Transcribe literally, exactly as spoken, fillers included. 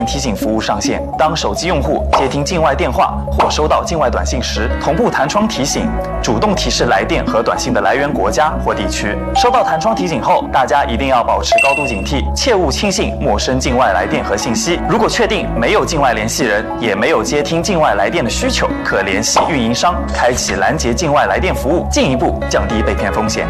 提醒服务上线。当手机用户接听境外电话或收到境外短信时，同步弹窗提醒，主动提示来电和短信的来源国家或地区。收到弹窗提醒后，大家一定要保持高度警惕，切勿轻信陌生境外来电和信息。如果确定没有境外联系人，也没有接听境外来电的需求，可联系运营商，开启拦截境外来电服务，进一步降低被骗风险。